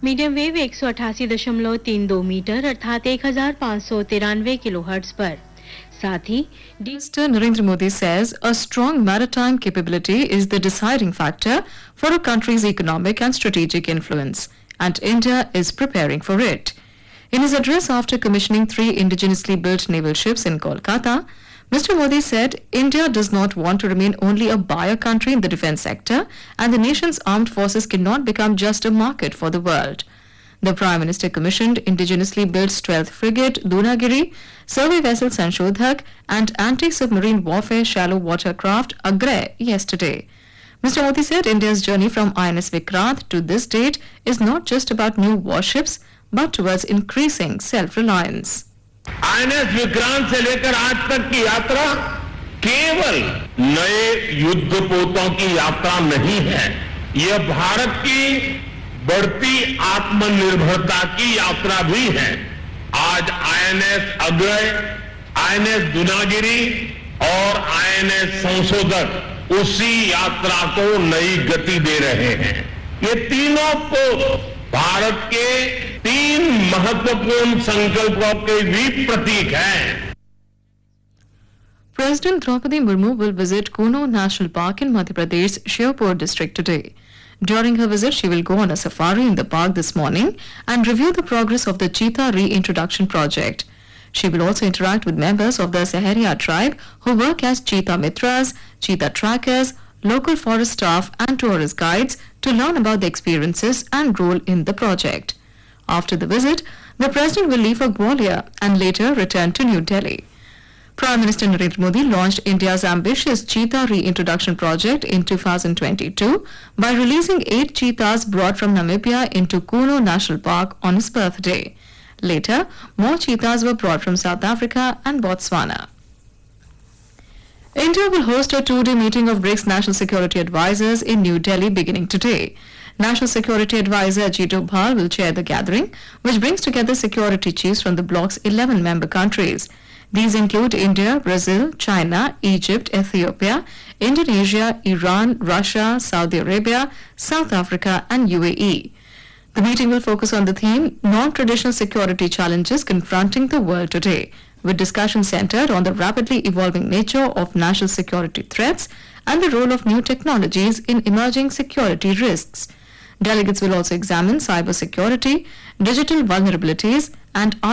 Medium wave 188.32 metre अर्थात 1593 kilohertz पर। साथ ही Mr. Narendra Modi says a strong maritime capability is the deciding factor for a country's economic and strategic influence, and India is preparing for it. In his address after commissioning 3 indigenously built naval ships in Kolkata, Mr. Modi said India does not want to remain only a buyer country in the defense sector, and the nation's armed forces cannot become just a market for the world. The Prime Minister commissioned indigenously built 12th Frigate Dunagiri, survey vessel Sanshodhak, and anti-submarine warfare shallow water craft Agray yesterday. Mr. Modi said India's journey from INS Vikrant to this date is not just about new warships, but towards increasing self-reliance. INS Vikrant से लेकर आज तक की यात्रा केवल नए युद्धपोतों की यात्रा नहीं है, यह भारत की बढ़ती आत्मनिर्भरता की यात्रा भी है। आज INS अग्रय, INS दुनागिरी और INS संशोधक उसी यात्रा को नई गति दे रहे हैं। ये तीनों पोत भारत के 3 महत्वपूर्ण संकल्पों के भी प्रतीक हैं। President Draupadi Murmu will visit Kuno National Park in Madhya Pradesh, Shiopur district today. During her visit, she will go on a safari in the park this morning and review the progress of the cheetah reintroduction project. She will also interact with members of the Saharia tribe who work as cheetah mitras, cheetah trackers, local forest staff and tourist guides to learn about the experiences and role in the project. After the visit, the President will leave for Gwalior and later return to New Delhi. Prime Minister Narendra Modi launched India's ambitious cheetah reintroduction project in 2022 by releasing 8 cheetahs brought from Namibia into Kuno National Park on his birthday. Later, more cheetahs were brought from South Africa and Botswana. India will host a 2-day meeting of BRICS National Security Advisors in New Delhi beginning today. National Security Advisor Ajit Doval will chair the gathering, which brings together security chiefs from the bloc's 11 member countries. These include India, Brazil, China, Egypt, Ethiopia, Indonesia, Iran, Russia, Saudi Arabia, South Africa and UAE. The meeting will focus on the theme Non-Traditional Security Challenges Confronting the World Today, with discussion centered on the rapidly evolving nature of national security threats and the role of new technologies in emerging security risks. Delegates will also examine cybersecurity, digital vulnerabilities, and